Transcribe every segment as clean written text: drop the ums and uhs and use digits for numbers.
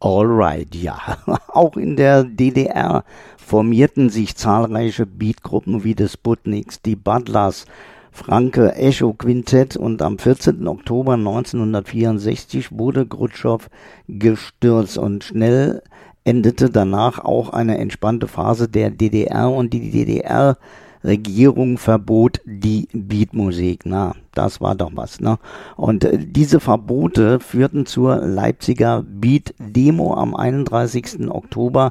Alright, ja. Auch in der DDR formierten sich zahlreiche Beatgruppen wie die Sputniks, die Butlers, Franke Echo Quintett und am 14. Oktober 1964 wurde Chruschtschov gestürzt und schnell endete danach auch eine entspannte Phase der DDR und die DDR-Regierung verbot die Beatmusik. Na, das war doch was, ne? Und diese Verbote führten zur Leipziger Beat-Demo am 31. Oktober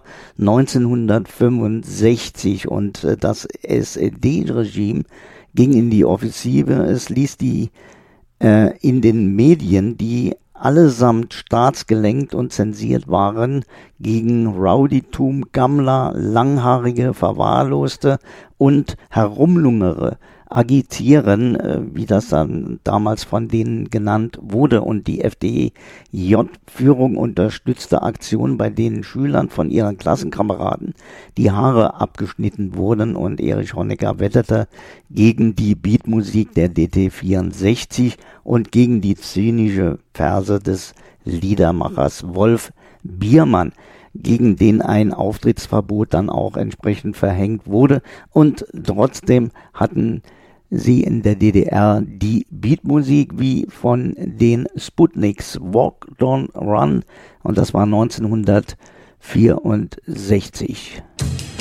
1965 und das SED-Regime ging in die Offensive. Es ließ die in den Medien, die allesamt staatsgelenkt und zensiert waren, gegen Rowdytum, Gammler, Langhaarige, Verwahrloste und Herumlungere agitieren, wie das dann damals von denen genannt wurde. Und die FDJ-Führung unterstützte Aktionen, bei denen Schülern von ihren Klassenkameraden die Haare abgeschnitten wurden. Und Erich Honecker wetterte gegen die Beatmusik der DT64 und gegen die zynische Verse des Liedermachers Wolf Biermann, gegen den ein Auftrittsverbot dann auch entsprechend verhängt wurde. Und trotzdem hatten sie in der DDR die Beatmusik wie von den Sputniks, Walk, Don't Run, und das war 1964.